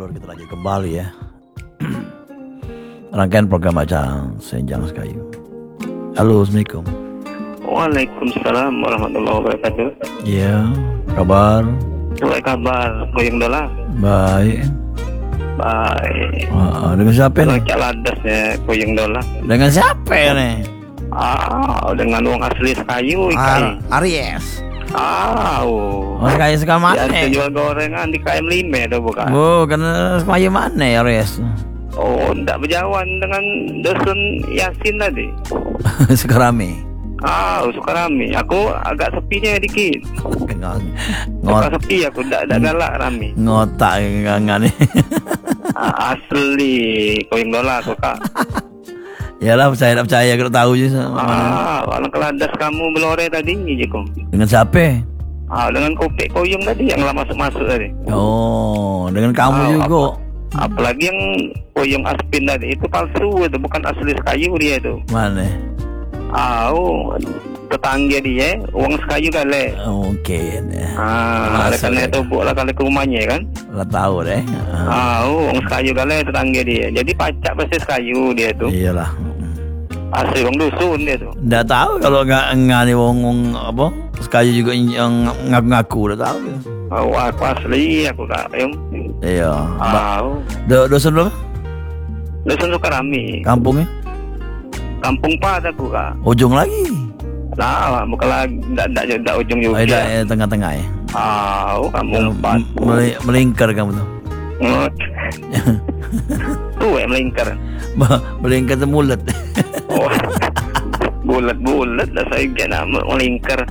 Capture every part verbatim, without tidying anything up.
kita lanjut kembali ya. Rangkaian program Acang Senjang Sekayu. Halo, Assalamualaikum. Waalaikumsalam warahmatullahi wabarakatuh. Iya, kabar? Baik kabar, goyang dola. Baik. Baik. Ah, dengan siapa nih? Cak ladas ya, goyang dola. Dengan siapa nih? Ah, dengan uang asli Sekayu Ar- ikai. Aries. Ah, oh. Oh, Sekayu sekarang mana? Ya, jual gorengan di K M lima itu bukan? Oh, karena Sekayu mana ya, Aries? Oh, tidak berjauhan dengan Dusun Yasin tadi. Sekarami. Ah, Sukarami. Aku agak sepinya dikit. Ngot, Agak sepi aku, tidak tidak galak rame. ngotak enggak nih. Ah, asli goyang dola aku kak. Yalah, percaya tak percaya, aku tak tahu je. Ah, kalau keladas kamu belore tadi je kong. Dengan siapa? Ah, dengan kopek koyong tadi yang lama masuk-masuk tadi. Oh, dengan kamu Ah, juga. Apa, apalagi yang koyong aspin tadi itu palsu itu, bukan asli Sekayu dia itu. Mana? Ah, oh, tetangga dia, uang Sekayu kali. Oke. Ah, ada kena itu buat lah kali ke rumahnya kan. Lah tahu deh. Ah, oh, uang Sekayu kali tetangga dia. Jadi pacak pasti Sekayu dia tuh. Iyalah. Asli uang dusun dia tuh. Nggak tahu kalau nggak ngani wong wong apa Sekayu juga yang ngaku-ngaku, udah tahu. Oh, aku asli aku kak. Yung. Iya. Ah, oh. Do dosen berapa? Dusun Sukarami. Kampungnya? Kampung Pad aku kak. Ujung lagi. Nah, bukan lagi, tidak tidak ujung Oh, juga. tidak, ya, tengah-tengah ya. Ah, oh, Kampung Pad. Mel- melingkar kamu tuh. Tuh ya melingkar. Melingkar tuh mulut. Oh, bulat-bulat lah saya kena melingkar.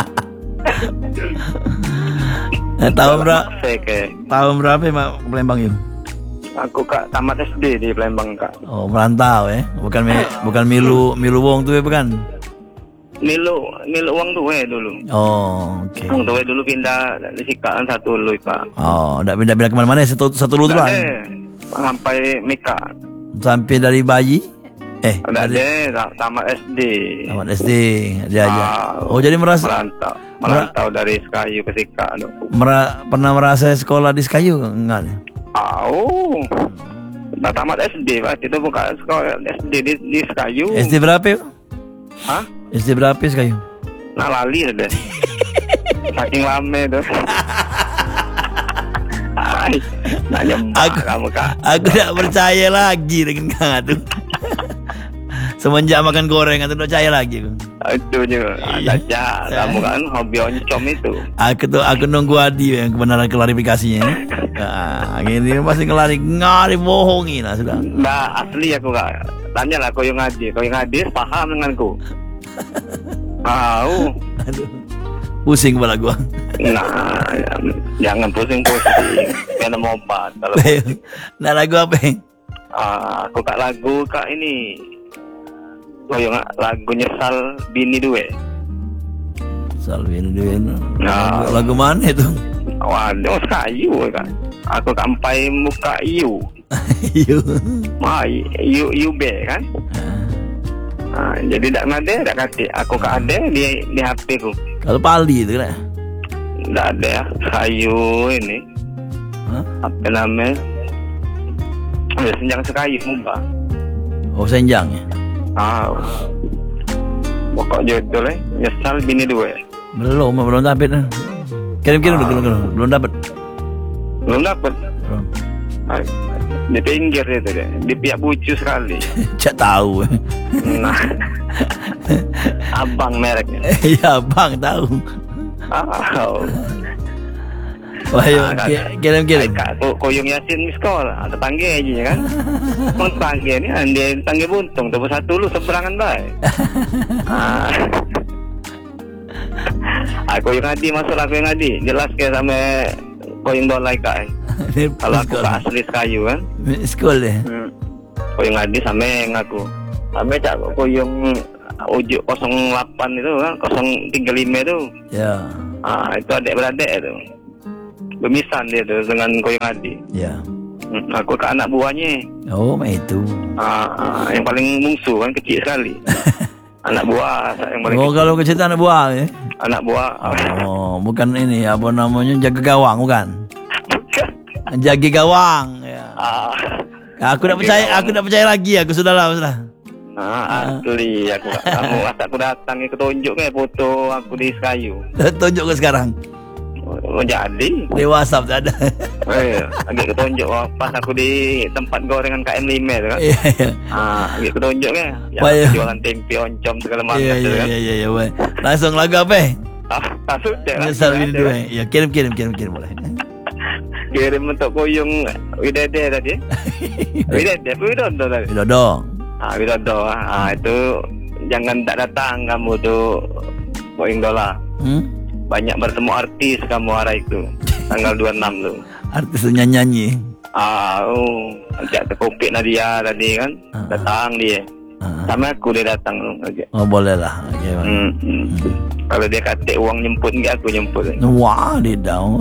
Eh, tahun berapa? Saya ke. Tahun berapa ya, Mak, Palembang itu? Aku kak tamat S D di Palembang kak. Oh, merantau ya. Bukan mi, bukan milu milu wong tuh ya, bukan? Milu milu uang tuh eh dulu. Oh, oke. Okay. Uang tuh eh dulu pindah dari Sikaan satu lu pak. Oh, enggak pindah-pindah kemana-mana, satu satu lu lah. Eh, sampai Mika. Sampai dari bayi. Eh, Ada dari deh tamat S D. tamat S D dia aja. Ah, Oh, jadi merasa merantau merantau dari Sekayu ke Sika. mera, pernah merasa sekolah di Sekayu enggak? Oh, nah, tamat S D pak, itu bukan sekolah S D di, di Sekayu. S D berapa ya? Hah? S D berapa Sekayu? Nah lali ada. Saking lama itu. Ay, nanya Aku, kamu kak. aku tidak percaya lagi dengan kamu tuh. Semenjak makan goreng aku tidak percaya lagi. Itu juga. Ada aja. Kamu kan hobi oncom itu. Aku tuh aku nunggu Adi yang kebenaran klarifikasinya. Nah, ini masih ngelari ngari bohongin lah sudah. Nah asli aku kak. Tanya lah kau yang ngaji, kau yang ngaji paham denganku. Tahu. Aduh, pusing kepala gua. Nah, jangan pusing-pusing. Kena mau obat. Kalau nah lagu apa? ah, aku kak lagu kak ini. Kau yang lagu nyesal bini dua. Salvin Duin. Nah. Lagu, lagu mana itu? Waduh, Sekayu kan. Aku kampai muka Yu. Yu. Ma Yu Yu B kan. Nah, jadi tak ada, tak kata. Aku ke ada di di H P ku. Kalau Pali itu kan? Tak ada ya. Sekayu ini. Hah? Apa namanya? Ya, Senjang Sekayu mubah. Oh, Senjang ya. Ah. Pokok jodoh eh. Nyesal bini dua. Belum, belum dapat. Kirim-kirim dulu, belum, belum dapat. Belum dapat. Belum. Ay, di pinggir itu deh. Di pihak bucu sekali. Cak tahu. Nah. Abang mereknya. Iya, Bang tahu. Ah. Wah, yuk, Ah, ki- kirim-kirim. Kak, ko- koyong Yasin di sekolah, ada tangga aja kan. Mau tangga ni, anda tangga buntung, tapi satu lu seberangan baik. Ah. Ah, koyong Adi masuk lah koyong Adi, jelas ke sama koyong dolai kak. Kalau aku kak asli Sekayu kan. Sekolah deh. Hmm. Koyong Adi sama yang aku. Sama cak koyong ujuk nol delapan itu kan, nol tiga lima itu. Ya. Ah, itu adik-beradik itu. Bemisan dia tu dengan koyong Adi. Ya. Hmm, aku ke anak buahnya. Oh, itu. Ah, ah, yang paling bungsu kan kecil sekali. Anak buah yang paling Oh, kecil. kalau kecil anak buah ya. Anak buah. Oh, bukan ini apa namanya jaga gawang bukan? Bukan. Jaga gawang ya. Ah. Aku tak percaya, aku tak percaya lagi. Aku sudahlah, sudah. Ah, asli aku kamu asal aku datang ke tunjuk kan foto aku di Sekayu. Tunjuk ke sekarang. Oh, jadi. Di WhatsApp tak ada. Eh, agak ketunjuk oh, pas aku di tempat gorengan K M lima tu kan. Iya, iya. Ah, agak ketunjuk kan. Yang Baik. jualan tempe oncom segala macam Iya, tu iya, kan. iya, iya, baik. Langsung lagu apa? Eh? Ah, ah, sudah. Nyesal ini dua. Ya, kirim, kirim, kirim, kirim boleh. Kirim untuk kuyung Widede tadi. Widede, Widodo tadi. Widodo. Ah, Widodo. Ah, itu jangan tak datang kamu tu kuyung dola. Hmm? Banyak bertemu artis kamu hari itu. Tanggal dua puluh enam tu. Artis nyanyi-nyanyi. Ah, oh, ajak ke Kopik Nadia tadi kan. Ah. Datang dia. Ah. Sama aku dia datang tu. Ajak. Oh, boleh lah. Okay, bang. Hmm, hmm. Kalau dia kata uang nyemput enggak aku nyemput. Wah, dia dah.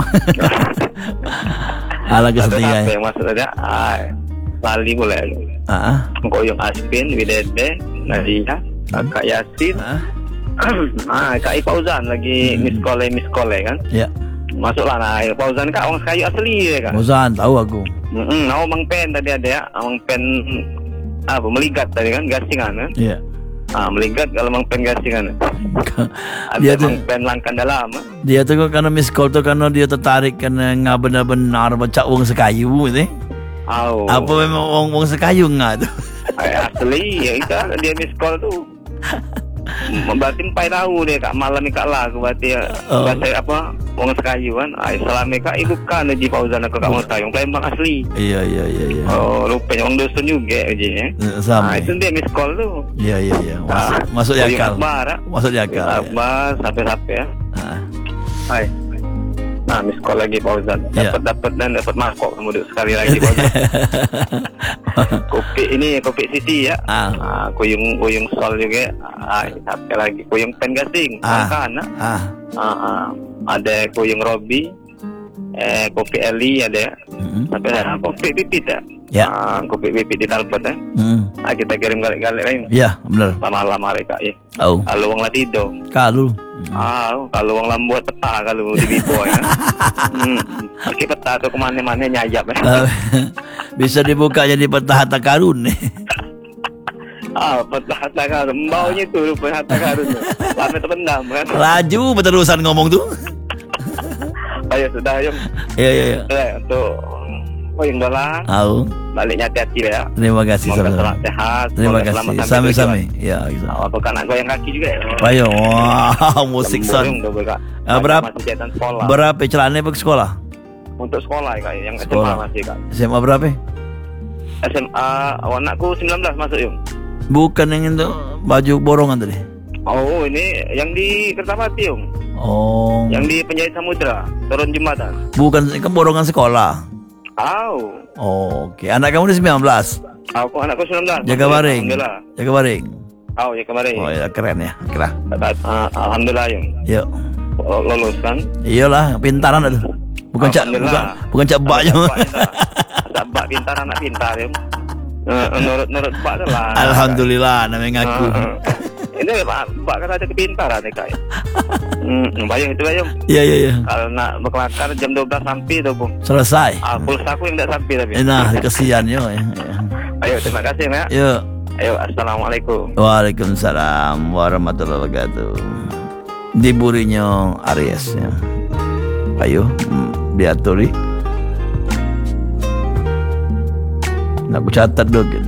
Ala Ada kesetia. siapa yang masuk ada? Ah, Lali boleh. Ah, Koyong Aspin, Widede, Nadia, Kakak Yasin. ah. Ah, Kak Fauzan lagi miss call miss call kan. Ya, Masuklah nah, Fauzan Kak orang Sekayu asli ya kan. Bosan tahu aku. Heeh, mm Mang Pen tadi ada ya, Mang Pen apa meligat tadi kan gasingan kan. Iya. Ah, meligat kalau Mang Pen gasingan. Ada Dia tu, Mang Pen langkan dalam. ah. dia tu kok karena miss call tu karena dia tertarik karena ngah benar-benar baca wong Sekayu ni. Oh. Apa memang wong wong Sekayu ngah tu? Eh, asli ya itu dia miss call tu. Berarti empai tahu dia kak malam ni kak lah aku berarti ya Oh. bahasa apa orang Sekayu kan. Ai salami kak ibu kan Haji Fauzan aku kak orang Sekayu Palembang asli. Iya, iya, iya, iya. Oh rupanya orang dusun juga Haji ya. Ah Sama. itu dia miss call tu. Iya, iya, iya. Masuk, Ah, masuk di Koyong akal. Akbar, ah. Masuk di akal. ya. Akbar sampai-sampai ya. Ah. Hai. Nah, miss call lagi Fauzan. Ya. Dapat dapat dan dapat mangkok kamu duduk sekali lagi Fauzan. Kopi ini kopi Siti ya. Ah. Ah, kuyung kuyung sol juga. Ah, sampai lagi kuyung pen gasing. Ah. Makan ah. Ah. Ah, ah. Ada kuyung Robi, eh kopi Eli ada. Mm-mm. Sampai ada kopi pipit ya. Ya. Ah, kopi pipit di Talbot eh. Hmm. Ah, kita kirim galik-galik lain. Ya, benar. Lama-lama mereka ya. Oh. Kalau wong latido. Kalau. Ah, kalau wong lambuat peta kalau di Bibo ya. Hmm. Pakai peta tuh kemana-mana nyayap ya. Ah, bisa dibuka jadi peta harta karun nih. Ah, peta harta karun. Baunya tuh rupa harta karun. Lama terpendam kan. Laju berterusan ngomong tuh. Ayo sudah ayo. Iya, iya, iya. Sudah untuk oh yang dolar Tahu. baliknya hati-hati ya. Terima kasih Semoga sama-sama. selamat sehat. Terima semoga kasih. selamat sampai Sami-sami. tujuan. Ya, gitu. Ah, apa kan goyang kaki juga ya. Ayo, wow, musik son. Ah, berapa- Masih kegiatan sekolah. Berapa celana ke sekolah? Untuk sekolah ya kak, yang S M A Sekolah. masih kak. S M A berapa? S M A oh, anakku sembilan belas masuk yung. Bukan yang itu baju borongan tadi. Oh ini yang di Kertapati yung. Oh. Yang di Penjahit Samudra, turun jembatan. Bukan kan borongan sekolah. Oh, Oh, oke. Anak kamu udah sembilan belas. aku anakku sembilan belas. Jaga baring. Alhamdulillah. Jaga baring. Oh ya kemarin. Oh ya keren ya. Kira. Ah, Alhamdulillah yung. Yuk. Lo- Lulus kan? Iyalah, pintaran itu. Bukan cak bukan, Alhamdulillah. bukan cak baknya. Ada bak pintar anak pintar ya. Eh, Menurut menurut bak tu lah. Alhamdulillah namanya ngaku. Ah, ah. Ini bak bak kata ada kepintaran ni kak. Hmm, bayang itu bayang. Iya, iya, iya. Kalau nak berkelakar jam dua belas sampai tu bu. Selesai. Ah, pulsa aku yang tak sampai tapi. Nah, kesian yo. Ya. Ayo terima kasih ya. Yuk. Ayo assalamualaikum. Waalaikumsalam warahmatullahi wabarakatuh. Diburinya Aries ya. Ayo, hmm, diaturi. Nak aku catat dulu. Gitu.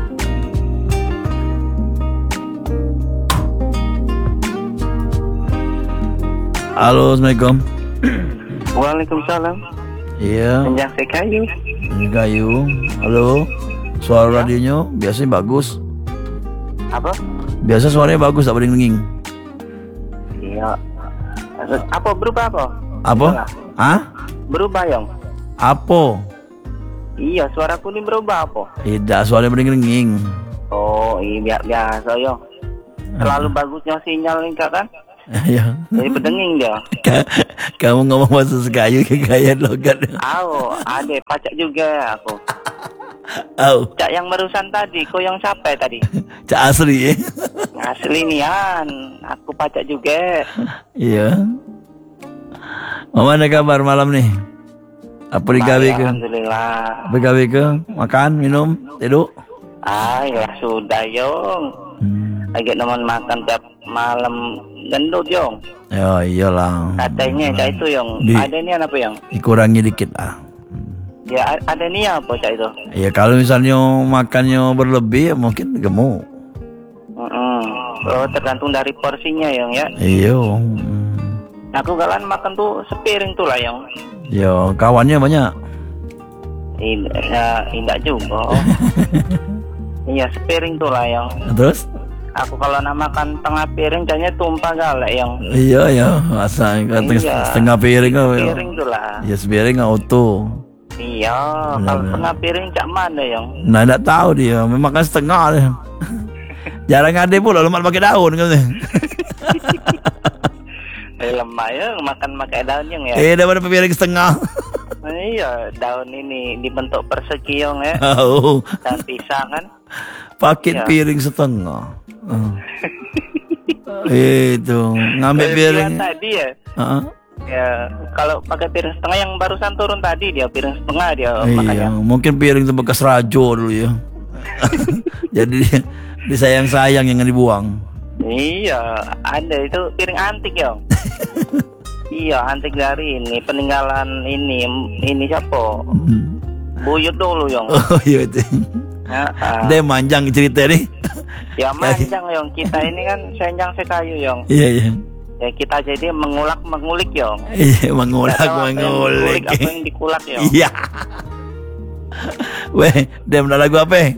Halo, Assalamualaikum. Waalaikumsalam. Iya, Penjang Sekayu. ini kayu. Halo, suara radionya biasanya bagus. Apa? Biasa suaranya bagus, tak berdenging. Iya. Apa berubah apa? Apa? Hah? Berubah yang? Apa? Iya, suaraku ini berubah apa? Tidak, suaranya berdenging. Oh, iya biasa yo. Terlalu bagusnya sinyal ini kak kan? Ya. Jadi berdenging dia. Kamu ngomong bahasa Sekayu kekayaan logat. Aw, ada pacak juga aku. Oh, Cak yang barusan tadi, kau yang siapa tadi? cak asli ya. Asli nian, aku pacak juga. Iya. Mama ada kabar malam nih? Apa digawe Baik, ke? Alhamdulillah. Apa digawe ke? Makan, minum, tidur. Ah, ya sudah Yong. Hmm. Lagi nemen makan tiap malam gendut Yong. Ya iyalah. Katanya cak itu Yong. Di- Ada nian apa Yong? Dikurangi dikit lah. Ya a- ada nian apa cak itu? Ya kalau misalnya makannya berlebih ya mungkin gemuk. Mm-mm. Oh, tergantung dari porsinya Yong ya. Iya. Hmm. Aku galan makan tuh sepiring tuh lah Yong. Ya kawannya banyak. Tidak, ya, tidak juga. Iya sepiring tuh lah Yong. Terus? Aku kalau nak makan tengah piring kayaknya tumpah galak Yong. Iya ya, masa kata Iya. setengah piring kau. Ya. Piring tuh lah. Ya sepiring auto. Iya, kalau Benar-benar. tengah piring cak mana Yong? Nah, enggak tahu dia, memang kan setengah dia. Jarang ada pula lemak pakai daun katanya. Eh lemah ya makan pakai daun Yong ya. Eh daripada piring setengah. Iya, daun ini dibentuk persegi Yong ya. Oh, Dan pisang kan. pakai Iya. piring setengah. Oh. Itu ngambil Eh, piring. dia tadi ya. Heeh. Ya, kalau pakai piring setengah yang barusan turun tadi dia piring setengah dia Iya, makanya. mungkin piring itu bekas rajo dulu ya. Jadi disayang-sayang yang dibuang. Iya, ada itu piring antik Yong. Iya, antik dari ini peninggalan ini ini siapa? Hmm. Buyut dulu Yong. Oh iya itu. Ya, ah. Dia manjang cerita nih. Ya manjang Yong, kita ini kan senjang sekayu Yong. Iya iya. Ya kita jadi mengulak mengulik Yong. Iya mengulak Nggak tahu apa yang mengulik. dikulik, apa yang dikulak Yong. Iya. Weh, dia mana lagu apa?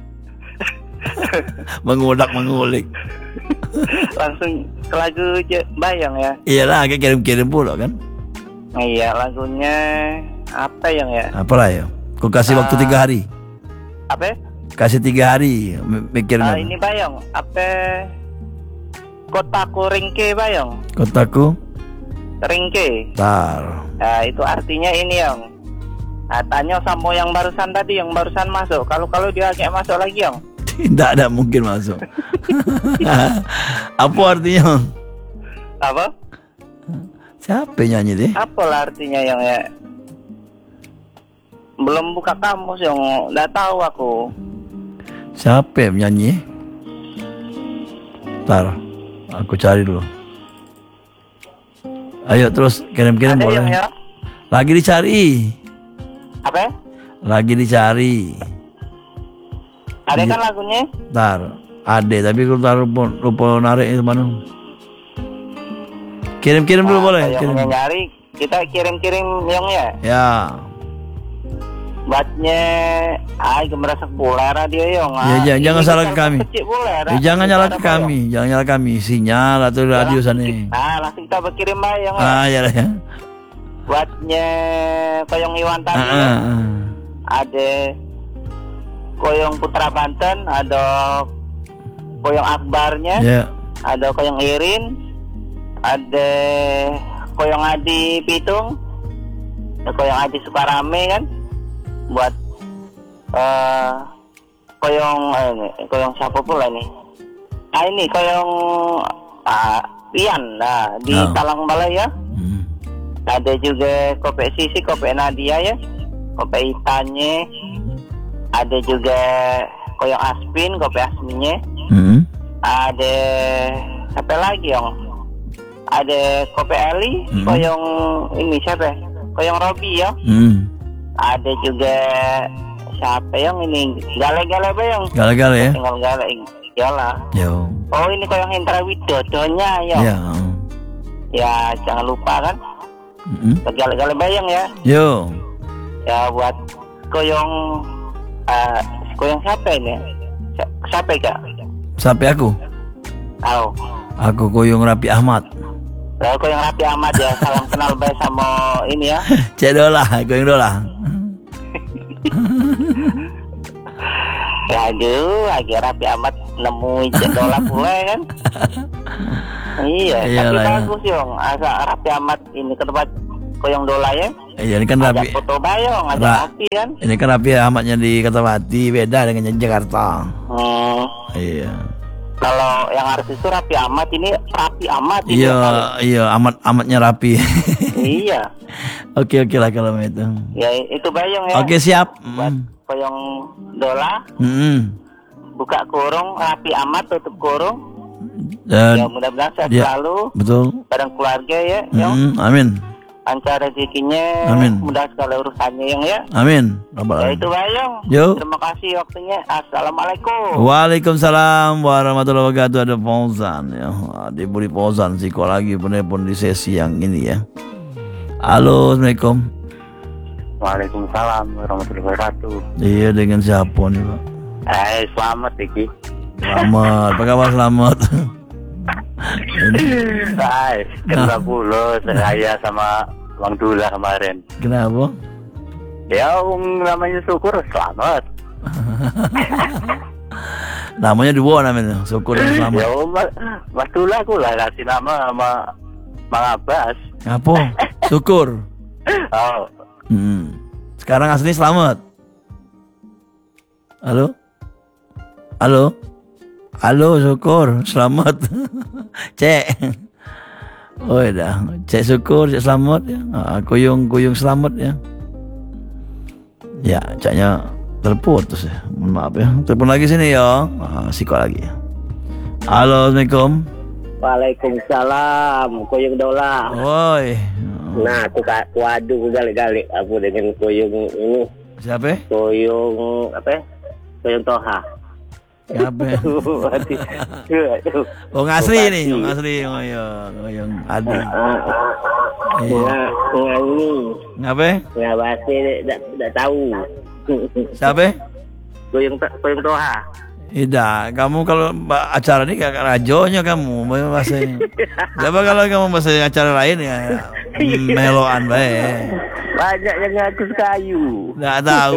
Mengulak mengulik. Langsung ke lagu je- bayang ya. Iyalah, kayak kirim-kirim pula kan. Iya lagunya apa Yong ya? Apalah ya? Kau kasih waktu Ah. tiga hari. Apa? Kasih tiga hari m- mikirnya. Ah, ini bayang apa? Kotaku ringke bayang. Kotaku Ringke. tar. Nah, itu artinya ini Yong. Nah, tanya sama yang barusan tadi, yang barusan masuk. Kalau kalau dia agak masuk lagi Yong. Tidak ada mungkin masuk. Apa artinya? Apa? Siapa yang nyanyi deh? Apalah artinya Yong ya? Belum buka kamus Yong, nggak tahu aku. Siapa yang nyanyi? Tar, aku cari dulu. Ayo terus kirim-kirim Ada boleh. Yong ya? Lagi dicari. Apa? Lagi dicari. Ada Iya. kan lagunya? Tar, ada tapi aku tar lupa, lupa narik itu mana. Kirim-kirim dulu Nah, boleh. Yang Kirim. nyari kita kirim-kirim Yong ya. Ya. Buatnya, ah merasa buler dia Yong. Ya, Ah, jangan- ini jangan salah kita ke kami. kecil buler, Ya, ah. jangan Kita nyala ada ke bayang. kami, jangan nyala kami. Sinyal atau radio sana. Nah, langsung kita berkirim bayang ya. Ah ya lah ya. Buatnya koyong Iwan Ah, tadi ah, ya. ah. Ada koyong Putra Banten, ada koyong Akbarnya, Ya. ada koyong Irin, ada koyong Adi Pitung, ada koyong Adi Sukarame kan, buat eh koyong eh, ini, koyong siapa pula nih? Ah ini koyong ah, Rian, nah di Oh. Talang Balai ya. Hmm. Ada juga Kope Sisi, Kope Nadia ya, Kope Itanye. Ada juga koyong Aspin, Kope Asminya. Hmm. Ada siapa lagi Yong? Ada Kope Eli, Hmm. koyong ini siapa? Koyong Robi ya. Hmm. Ada juga siapa Yong ini? Gale-gale Bayong. Gala-gala ya. Tinggal gale, iyalah. Yo. Oh ini koyong Hendra Widodonya ya. Ya. Ya jangan lupa kan. Hmm. Gale-gale Bayong ya. Yo. Ya buat koyong eh koyong siapa ini? Si- Siapa kak? Sampai aku. Tahu. Aku koyong Rapi Ahmad. Lalu koyong Rapi Ahmad ya. Salam kenal baik sama ini ya. Cek dola, koyong dola. Ya aduh, lagi Rapi Ahmad nemu idola pula kan. Iya, tapi Iyalah, ya. bagus Yong. Asa Rapi Ahmad ini ke tempat koyong dola ya. Iya ini kan Ada Rapi. foto bayong, ada Ra- hati kan. Ini kan Rapi Ahmadnya di Kertawati, beda dengan yang Jakarta. Hmm. Iya. Kalau yang artis itu Raffi Ahmad, ini Raffi Ahmad. ini Iya, kalau- iya, amat-amatnya rapi. Iya. Oke, oke lah kalau itu. Ya itu Bayong ya. Oke, siap. Buat Mm. Koyong Dola, Mm. buka kurung, Raffi Ahmad tutup kurung. Dan Ya mudah-mudahan sehat dia- selalu, betul. bareng keluarga ya. Yong. Mm, amin. Lancar rezekinya, Amin. mudah segala urusannya Yong ya. Amin. Rabbal Ya alamin. itu Bayong. Yo. Terima kasih waktunya. Assalamualaikum. Waalaikumsalam warahmatullahi wabarakatuh. Ada Fauzan ya. Di Budi Fauzan sih kok lagi penelpon di sesi yang ini ya. Halo, Assalamualaikum. Waalaikumsalam warahmatullahi wabarakatuh. Iya, dengan siapa nih, Pak? Eh, selamat Iki. Selamat. Apa kabar selamat? Hai, kena puluh saya sama Bang Dula kemarin. Kenapa? Ya, um, namanya syukur selamat. Namanya dua namanya. Syukur dan Ya, selamat. um, Mas Dula aku lah kasih nama sama Bang Abbas. Apa? Syukur. Oh, Hmm. Sekarang asli selamat. Halo? Halo? Halo, syukur, selamat. Cek. Oh, dah. Cek syukur, cek selamat ya. Ah, kuyung, kuyung selamat ya. Ya, caknya terputus ya. Mohon maaf ya. Telepon lagi sini ya. Ah, sikot lagi. Halo, Assalamualaikum. Waalaikumsalam, Koyong Dola. Woi. Nah, aku ka- aku adu galik-galik aku dengan Koyong ini, Siapa? Koyong apa? ya? Koyong Toha. Siapa? Oh, ngasri nih, oh, ngasri, oh iya, oh yang adi. Iya. Nggak, nggak ini, Ngapa? nggak bahasa, tidak tidak tahu. Siapa? Koyong Koyong Toha. Tidak, kamu kalau ba- acara ini kakak rajonya kamu bahasanya. Siapa kalau kamu bahasa acara lain ya mm, meloan baik. Banyak yang ngaku sekayu. Nggak tahu.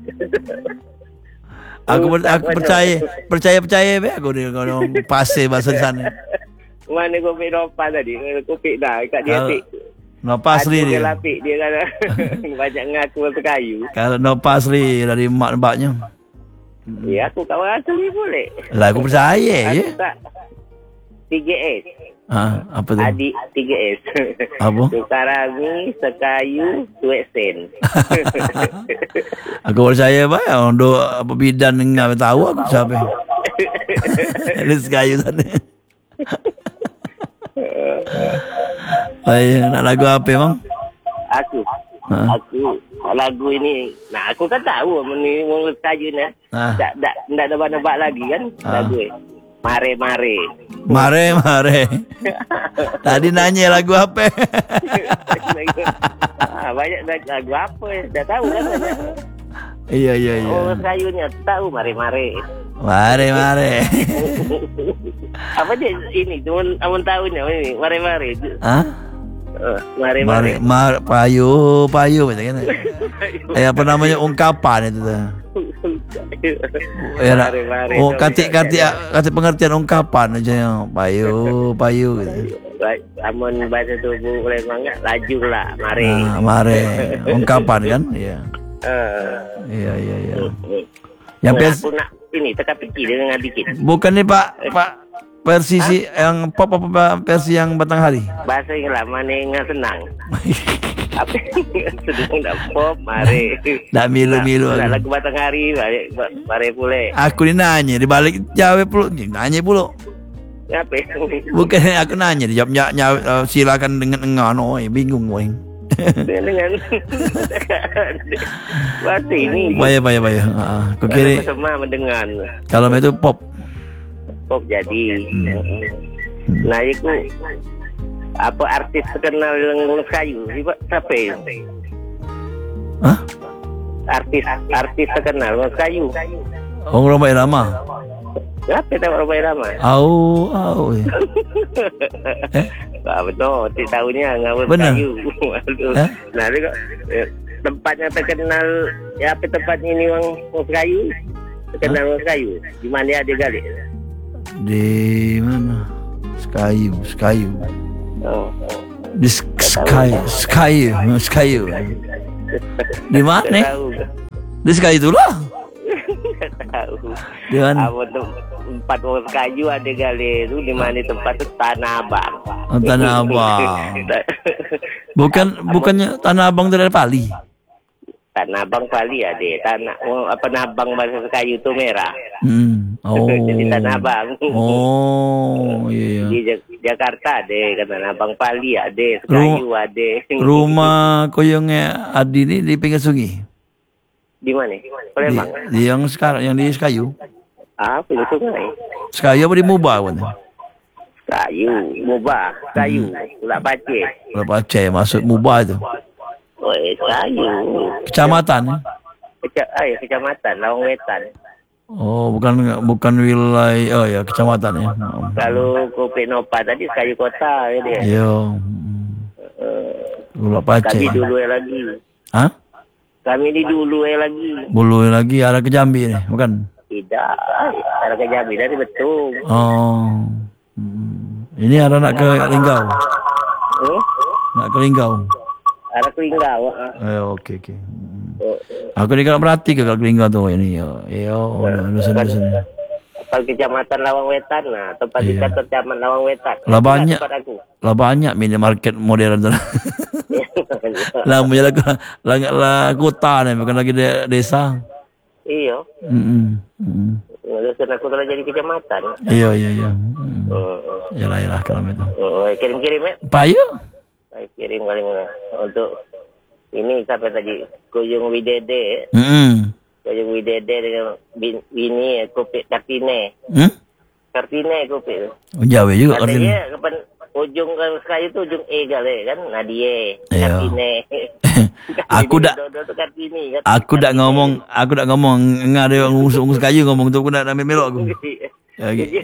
Aku ber- aku percaya percaya percaya be aku dia kalau pasti bahasa sana. Mana kopi nopa tadi? Kopi dah, kat dia Kalau pik. no pasli Dia dia. lapik dia kata banyak ngaku sekayu. Kalau no pasli dari mak mbaknya. Ya, aku kawan asli boleh. Lah aku percaya Aku ya. tak tiga S. Ah, apa tu? Adik tiga S. Apa? Tukarami, sekayu, tuek sen. Aku percaya baik orang do apa bidan enggak tahu aku siapa. Ini sekayu sana. Ay, nak lagu apa bang? Aku. Ha? Aku lagu ini, nah aku kan tahu ni mulut kayu ni. Ah. Tak tak tak nebak-nebak lagi kan Ah. lagu ni. Mare mare. Mare mare. Tadi nanya lagu apa? ah, banyak lagu, lagu apa ya? Dah tahu kan banyak. Iya iya iya. Orang kayunya tahu mare mare. Mare mare. Apa dia ini? Cuma amun tahunya ini mare mare. Hah? Uh, mare mare. Mare mar payu payu macam kan? Eh apa namanya ungkapan itu tu? Ya nak. Mare mare. Oh katik katik katik pengertian ungkapan aja yang payu payu gitu. Baik, amun bahasa tubuh boleh mangga laju lah mare. Ah, mare ungkapan kan? Iya. Uh, Iya iya iya. Yang pers aku nak ini teka fikir dengan dikit. bukan nih Pak Pak versi si yang pop apa versi yang Batanghari? Bahasa yang lama ni yang senang. Apa sedang nak pop mare. Dak milu-milu Nak aku. lagu Batanghari balik mare pule. Aku ni nanya di balik jawab pula nanya pula. Apa? Bukan aku nanya dia jawab nyak nyak uh, silakan dengan engan oi bingung oi. Dengan bahasa ini. Bayar bayar bayar. Ah, kau kira Aku semua mendengar. kalau itu pop. Pop jadi. Nah, itu apa artis terkenal yang kayu? Siapa? Hah? Artis artis terkenal yang kayu. Orang Roma Irama. Siapa tahu orang Irama? Au au. Eh? Ah, betul, tak tahunya ngawal Benar? kayu. Eh? Nah, dia kok, eh, tempatnya terkenal ya apa tempat ini orang orang kayu? Terkenal orang kayu. Di mana dia ada gali? Di mana? Skayu, Skayu. Oh. Di sk- Sky, Skayu, Skayu. Di Tak mana? tahu. Di Skayu itulah. tahu. Di mana? Apa tuh empat pohon kayu ada kali itu di mana tempat itu Tanah Abang. Oh, Tanah Abang. Bukan bukannya Tanah Abang dari Pali. Tanah Abang Pali ada. Tanah oh, apa Nabang bahasa kayu itu merah. Hmm. Oh. Jadi Tanah Abang. Oh, iya. Di Jak- Jakarta ada kan Tanah Abang Pali ada, Sekayu ada. Rumah koyongnya Adi ini di pinggir sungai. Di mana? Di, Palembang. di yang sekarang yang di Sekayu. Ah, pinggir sungai. Sekayu apa di Mubah pun? Kayu, Mubah, kayu, Pulak Pace. Berapa Aceh masuk Mubah itu? Oh, eh, kayu. Kecamatan. Ya? Keca ay, kecamatan Lawang Wetan. Oh, bukan bukan wilayah. Oh ya, kecamatan ya. Kalau Kopi Nopa tadi kayu kota ya dia. Yo. Berapa Aceh? Kami dulu ya lagi. Hah? Kami di dulu ya lagi. Bulu lagi arah ke Jambi nih, bukan? Tidak, cara ke Jambi dari betul. Oh. Hmm. Ini ada nak ke Linggau. Hmm? Nak ke Linggau. Ada Kelinggau. Eh, okey okey. Hmm. Aku ni kalau berarti ke kalau Linggau tu ini. Yo, yo, dosen-dosen. Kalau kecamatan Lawang Wetan, nah tempat Iya. dekat kecamatan Lawang Wetan. Lah banyak. Tempat aku. Lah banyak minimarket modern tu. Lah punya lah lah lah kota ni bukan lagi de- desa. Iya. Hmm. Hmm. Dosen aku telah jadi kecamatan. Iya iya iya. Hmm. Hmm. Yalah yalah kalau itu. Oh, kirim-kirim ya. Payu? Saya kirim kali mana untuk ini sampai tadi Kuyung Widede, Hmm. Kuyung Widede dengan bin, ini kopi Kartine, Hmm? Kartine kopi. Oh, jauh juga Katanya Kartini. dia kapan ujung kan sekali itu ujung E kali kan, Nadie, Iya. Kartine. Aku dak Dodo tu Kartini kan. aku dak ngomong, aku dak ngomong ngade ungus-ungus kayu ngomong tu aku nak ambil melok aku. Ya gitu.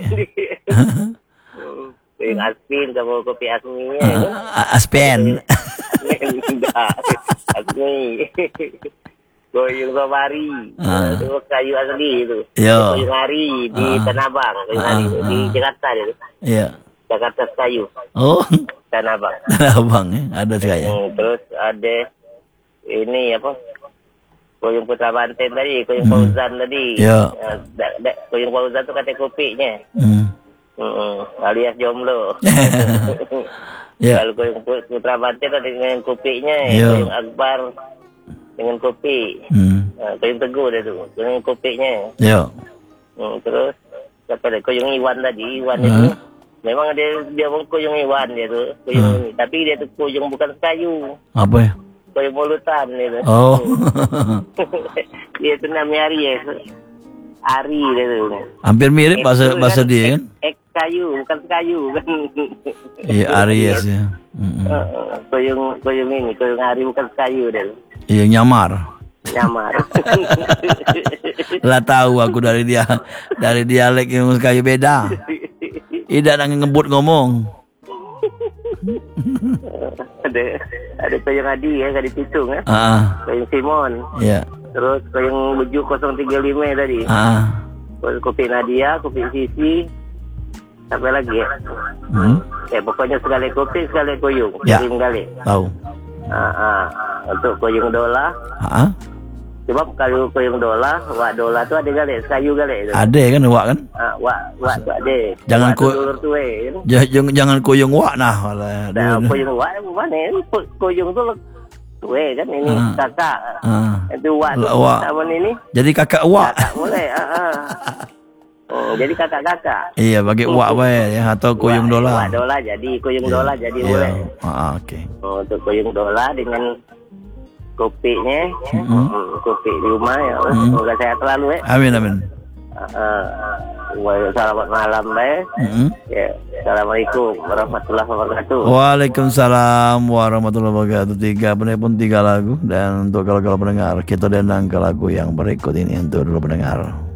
Yang Aspin sama kopi Asminya kan. Ah, Aspen. Tidak, Asmi. Koyung Somari, Ah. itu kayu asli itu. Yo. Koyung Hari di Ah. Tanah Abang, Koyung Ah, Hari itu di ah. Jakarta itu. Iya. Jakarta Kayu, Oh. Tanah Abang. Abang ya, ada sekali. Hmm, terus ada ini apa? Koyung Putra Banten tadi, Koyung Hmm. Fauzan tadi. Ya. Ah, da- da- Koyung Fauzan tu kata kopinya. Hmm. Hmm, alias jomblo. Ya. Kalau Koyung Putra Banten ada dengan kopinya, Ya. Koyung Akbar dengan kopi. Hmm. Ah, Koyung Teguh dia tu, dengan kopinya. Ya. Hmm, terus siapa dia? Koyung Iwan tadi, Iwan Hmm. itu. Memang dia dia pun Koyung Iwan dia tu, Koyung ini. Tapi dia tu Koyung bukan kayu, Apa ya? Koyung mulutan dia tu. Oh. Dia tu namanya Ari ya. Ari dia tu. Hampir mirip bahasa Itu bahasa kan dia ek- kan? Ek kayu, bukan kayu kan. Iya, Aries ya. Hmm. Uh, koyung koyung ini, koyung Ari bukan kayu dia tu. Iya, nyamar. Nyamar. Lah tahu aku dari dia dari dialek yang kayu beda. Tidak nak ngebut ngomong. ada ada koyung Adi ya, Adi Pitung ya. Ah, Koyung Simon. ya. Terus koyung Buju nol tiga lima tadi. Ah. Kopi Nadia, kopi Sisi. Sampai lagi ya. Hmm. Ya pokoknya sekali kopi, sekali koyung. Ya. Kirim kali. Tahu. Ah, ah. Untuk koyung dola. Ah. Sebab kalau koyung dola, wak dola tu ada kali, sekayu kali. Ada kan wak kan? Ah, wak, wak tu ada. Jangan Wak ko- tu dulur tu eh. Ja- Jangan jangan koyong wak nah. Alah, Nah, aduh. koyung wak mana ni? Ko- Koyung tu tu eh kan ini Ah. kakak. Ah. Itu wak tu Lah, wak. sama ini. Jadi kakak wak. Kakak boleh. Ah, ah. Oh, jadi kakak-kakak. Iya, bagi wak bae ya atau koyong Wak- dola. Wak dola jadi, koyung dola jadi boleh. Iya. Ah, okey. Oh, untuk koyung dola dengan kopinya, Mm-hmm. hmm, kopi di rumah ya. Mm. Semoga sehat selalu eh. Amin amin. Uh, uh, selamat malam eh. Mm-hmm. Ya, assalamualaikum warahmatullahi wabarakatuh. Waalaikumsalam warahmatullahi wabarakatuh. Tiga penelpon tiga lagu dan untuk kalau kalau pendengar kita denang ke lagu yang berikut ini untuk dulu pendengar.